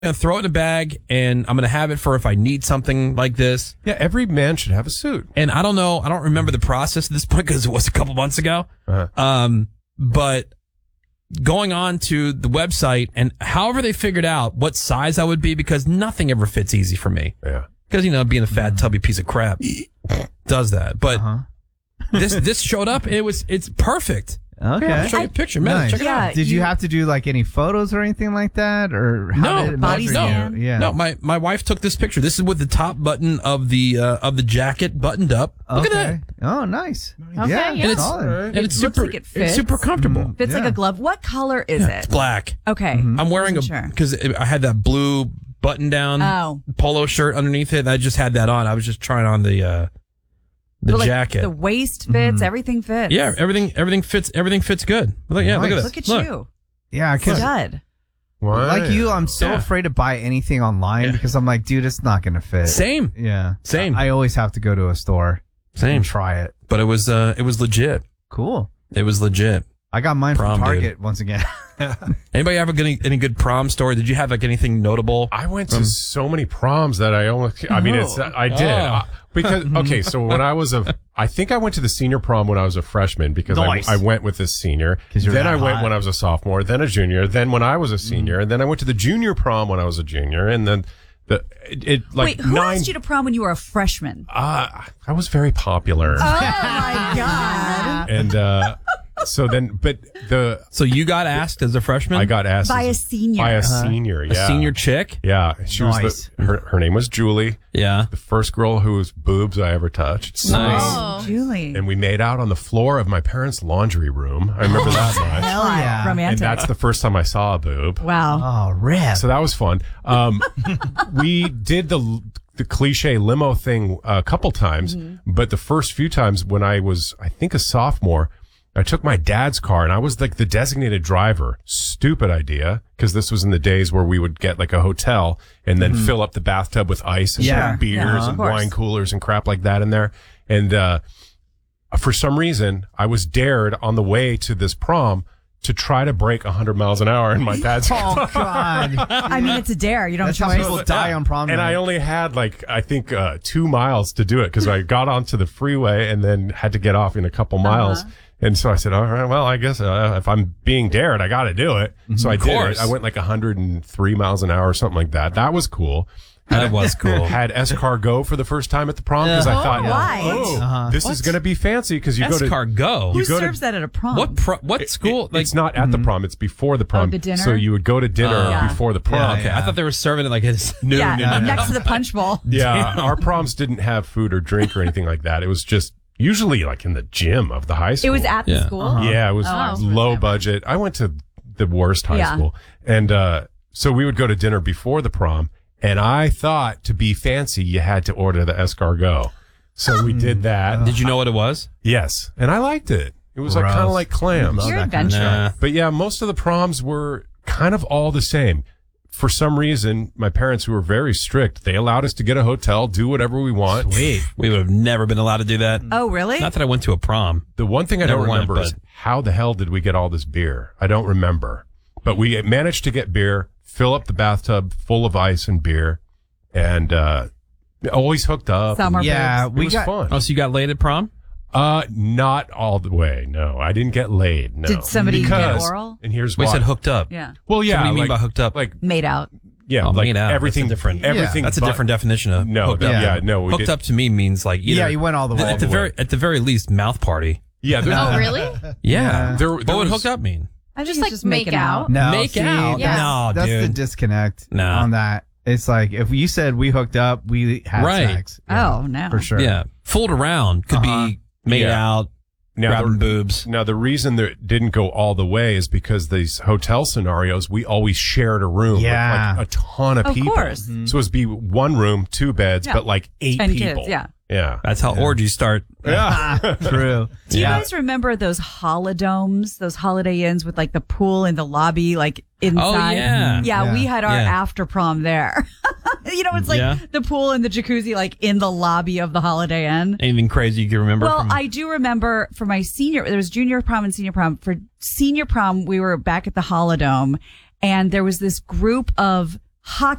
going to throw it in a bag, and I'm going to have it for if I need something like this. Yeah, every man should have a suit. And I don't know, I don't remember the process at this point because it was a couple months ago. But going on to the website and however they figured out what size I would be, because nothing ever fits easy for me. Yeah. Because, being a fat, tubby piece of crap does that. But this showed up. It's perfect. Okay. I'll show you a picture. Man, Nice. check it out. Did you have to do like any photos or anything like that, or how did it body measure scan? you? Yeah. No, my wife took this picture. This is with the top button of the jacket buttoned up. Look at that. Oh, nice. Okay, yeah. And it's solid. and it's Looks super like it it's fits. super comfortable. Fits like Yeah. a glove. What color is It's it? black. Okay. I'm wearing Wasn't sure. because I had that blue button down polo shirt underneath it. And I just had that on. I was just trying on the But, like, jacket. The waist fits. Everything fits. Yeah, everything fits. Everything fits good. Look, yeah, look at this. Look at you. Yeah, because Stud. like you, I'm so afraid to buy anything online because I'm like, dude, it's not gonna fit. Same. Yeah. Same. I always have to go to a store. Same. And try it. But it was legit. Cool. It was legit. I got mine Prom, from Target dude. once again. Anybody have any good prom story? Did you have like anything notable? I went to so many proms that I did. Because, okay, so when I think I went to the senior prom when I was a freshman because Nice. I went with a senior. 'Cause you're Then that I went hot. when I was a sophomore, then a junior, then when I was a senior, and then I went to the junior prom when I was a junior, and then Wait, who asked you to prom when you were a freshman? I was very popular. Oh my God. And, So you got asked as a freshman? I got asked By a senior. By a senior, yeah. A senior chick? Yeah. She Nice. was her name was Julie. Yeah. The first girl whose boobs I ever touched. Nice. Oh, Julie. And we made out on the floor of my parents' laundry room. I remember that much. Hell yeah. Romantic. And that's the first time I saw a boob. Wow. Oh, rip. So that was fun. We did the cliche limo thing a couple times, but the first few times when I was, I think, a sophomore, I took my dad's car and I was like the designated driver. Stupid idea, because this was in the days where we would get like a hotel and then fill up the bathtub with ice and Yeah. put beers and wine coolers and crap like that in there. And for some reason, I was dared on the way to this prom to try to break 100 miles an hour in my dad's car. Oh, God. I mean, it's a dare. You don't That's have how choice. people die on prom And night. I only had like, I think, 2 miles to do it because I got onto the freeway and then had to get off in a couple miles. And so I said, all right, well, I guess if I'm being dared, I got to do it. So I did it. I went like 103 miles an hour or something like that. That was cool. That was cool. Had escargot for the first time at the prom because I thought, why? this is going to be fancy because you go to Escargot. Who go to- serves that at a prom? What school? it's not at the prom; it's before the prom. the dinner? So you would go to dinner Yeah. before the prom. Okay, I thought they were serving it like his. Yeah, next to the punch bowl. Yeah, our proms didn't have food or drink or anything like that. It was just usually like in the gym of the high school. It was at the school. Yeah, it was low budget. I went to the worst high school, and so we would go to dinner before the prom. And I thought to be fancy, you had to order the escargot. So we did that. Did you know what it was? Yes, and I liked it. It was like kind of Gross. like clams. You're adventurous. Nah. But yeah, most of the proms were kind of all the same. For some reason, my parents, who were very strict, they allowed us to get a hotel, do whatever we want. Sweet. We would have never been allowed to do that. Oh, really? Not that I went to a prom. The one thing I Never don't went, remember is but- how the hell did we get all this beer? I don't remember. But we managed to get beer, fill up the bathtub full of ice and beer, and always hooked up. Summer Yeah, boobs. It we was got. fun. Oh, so you got laid at prom? Not all the way. No, I didn't get laid. No. Did somebody get Because- oral? And here's We why. said hooked up. Yeah. Well, yeah. So what do you mean like, by hooked up? Like, Made out. yeah, Oh, like made out. everything. That's a different. Everything. That's a but- different definition of No, hooked up. yeah, no. We Hooked did, up to me means like either, Yeah, you went all the way. at the very least mouth party. Yeah. there- Oh, really? Yeah. There What would was- hooked up mean? I Just think like it's make making out. No, Make see, out? Yeah. No, That's dude. the disconnect No. on that. It's like if you said we hooked up, we had Right. sex. Oh, no. For sure. Yeah. Fooled around could be made Yeah. out, grabbing boobs. Now, the reason that it didn't go all the way is because these hotel scenarios, we always shared a room Yeah. with like a ton of people. course. So it'd be one room, 2 beds, Yeah. but like 8 10 people. kids, yeah. Yeah. That's how orgies start. Yeah. True. Do you guys remember those holodomes, those Holiday Inns with like the pool in the lobby, like inside? yeah. Yeah, we had our Yeah. after prom there. You know, it's like Yeah. the pool and the jacuzzi, like in the lobby of the Holiday Inn. Anything crazy you can remember? Well, from, I do remember for my senior, there was junior prom and senior prom. For senior prom, we were back at the Holodome, and there was this group of hockey